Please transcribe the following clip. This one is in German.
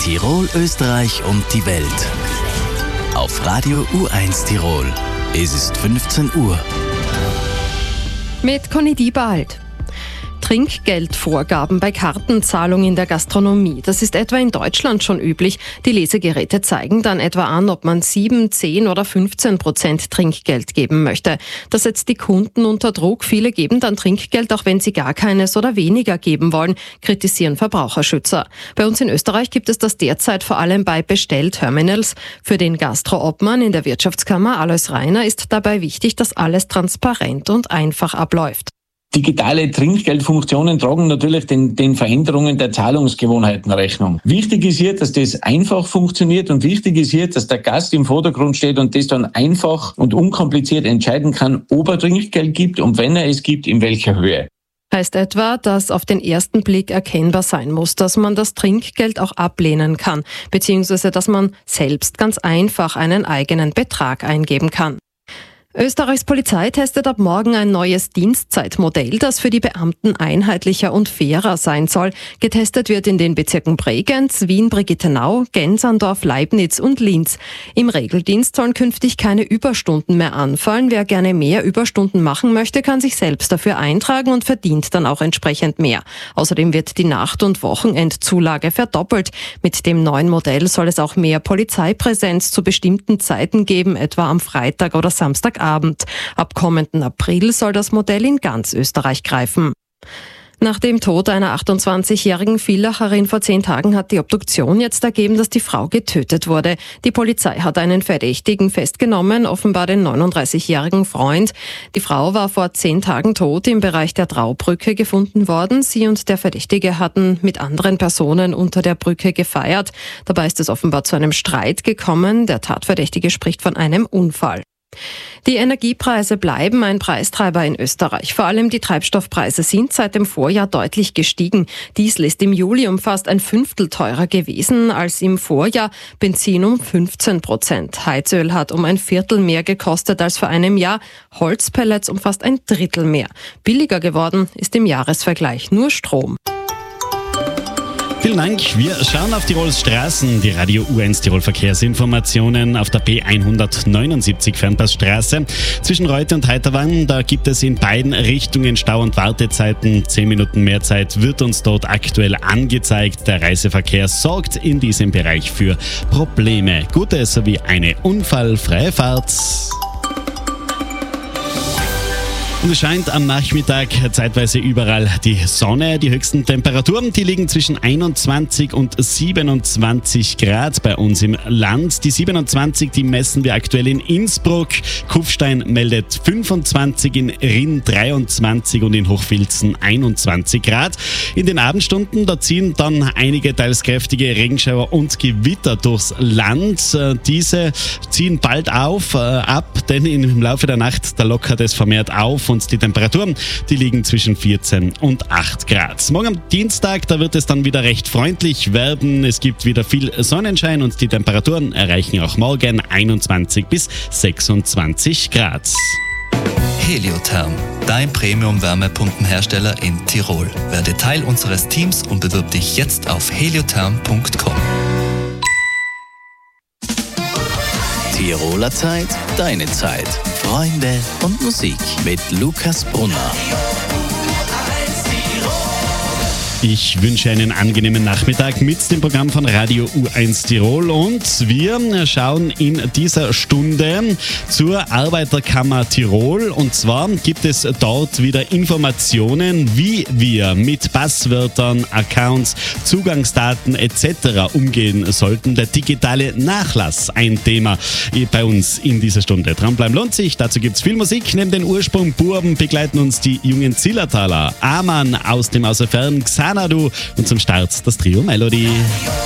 Tirol, Österreich und die Welt. Auf Radio U1 Tirol. Es ist 15 Uhr. Mit Conny Diebald. Trinkgeldvorgaben bei Kartenzahlung in der Gastronomie. Das ist etwa in Deutschland schon üblich. Die Lesegeräte zeigen dann etwa an, ob man 7, 10 oder 15% Trinkgeld geben möchte. Das setzt die Kunden unter Druck. Viele geben dann Trinkgeld, auch wenn sie gar keines oder weniger geben wollen, kritisieren Verbraucherschützer. Bei uns in Österreich gibt es das derzeit vor allem bei Bestellterminals. Für den Gastroobmann in der Wirtschaftskammer Alois Reiner ist dabei wichtig, dass alles transparent und einfach abläuft. Digitale Trinkgeldfunktionen tragen natürlich den Veränderungen der Zahlungsgewohnheiten Rechnung. Wichtig ist hier, dass das einfach funktioniert und wichtig ist hier, dass der Gast im Vordergrund steht und das dann einfach und unkompliziert entscheiden kann, ob er Trinkgeld gibt und wenn er es gibt, in welcher Höhe. Heißt etwa, dass auf den ersten Blick erkennbar sein muss, dass man das Trinkgeld auch ablehnen kann, beziehungsweise dass man selbst ganz einfach einen eigenen Betrag eingeben kann. Österreichs Polizei testet ab morgen ein neues Dienstzeitmodell, das für die Beamten einheitlicher und fairer sein soll. Getestet wird in den Bezirken Bregenz, Wien-Brigittenau, Gensandorf, Leibniz und Linz. Im Regeldienst sollen künftig keine Überstunden mehr anfallen. Wer gerne mehr Überstunden machen möchte, kann sich selbst dafür eintragen und verdient dann auch entsprechend mehr. Außerdem wird die Nacht- und Wochenendzulage verdoppelt. Mit dem neuen Modell soll es auch mehr Polizeipräsenz zu bestimmten Zeiten geben, etwa am Freitag oder Samstagabend. Ab kommenden April soll das Modell in ganz Österreich greifen. Nach dem Tod einer 28-jährigen Villacherin vor 10 Tagen hat die Obduktion jetzt ergeben, dass die Frau getötet wurde. Die Polizei hat einen Verdächtigen festgenommen, offenbar den 39-jährigen Freund. Die Frau war vor 10 Tagen tot im Bereich der Traubrücke gefunden worden. Sie und der Verdächtige hatten mit anderen Personen unter der Brücke gefeiert. Dabei ist es offenbar zu einem Streit gekommen. Der Tatverdächtige spricht von einem Unfall. Die Energiepreise bleiben ein Preistreiber in Österreich. Vor allem die Treibstoffpreise sind seit dem Vorjahr deutlich gestiegen. Diesel ist im Juli um fast ein Fünftel teurer gewesen als im Vorjahr, Benzin um 15%. Heizöl hat um ein Viertel mehr gekostet als vor einem Jahr, Holzpellets um fast ein Drittel mehr. Billiger geworden ist im Jahresvergleich nur Strom. Vielen Dank. Wir schauen auf Tirols Straßen. Die Radio U1 Tirol Verkehrsinformationen auf der B179 Fernpassstraße. Zwischen Reute und Heiterwang, da gibt es in beiden Richtungen Stau- und Wartezeiten. 10 Minuten mehr Zeit wird uns dort aktuell angezeigt. Der Reiseverkehr sorgt in diesem Bereich für Probleme. Gute sowie eine unfallfreie Fahrt. Und es scheint am Nachmittag zeitweise überall die Sonne. Die höchsten Temperaturen, die liegen zwischen 21 und 27 Grad bei uns im Land. Die 27, die messen wir aktuell in Innsbruck. Kufstein meldet 25, in Rinn 23 und in Hochfilzen 21 Grad. In den Abendstunden, da ziehen dann einige teils kräftige Regenschauer und Gewitter durchs Land. Diese ziehen bald ab, denn im Laufe der Nacht, da lockert es vermehrt auf. Und die Temperaturen, die liegen zwischen 14 und 8 Grad. Morgen am Dienstag, da wird es dann wieder recht freundlich werden. Es gibt wieder viel Sonnenschein und die Temperaturen erreichen auch morgen 21 bis 26 Grad. Heliotherm, dein Premium-Wärmepumpenhersteller in Tirol. Werde Teil unseres Teams und bewirb dich jetzt auf heliotherm.com. Tiroler Zeit, deine Zeit. Freunde und Musik mit Lukas Brunner. Ich wünsche einen angenehmen Nachmittag mit dem Programm von Radio U1 Tirol und wir schauen in dieser Stunde zur Arbeiterkammer Tirol und zwar gibt es dort wieder Informationen, wie wir mit Passwörtern, Accounts, Zugangsdaten etc. umgehen sollten. Der digitale Nachlass, ein Thema bei uns in dieser Stunde. Dranbleiben lohnt sich, dazu gibt es viel Musik. Neben den Ursprung-Buben begleiten uns die jungen Zillertaler, Amann aus dem Außerfern, Xanadu und zum Start das Trio Melody.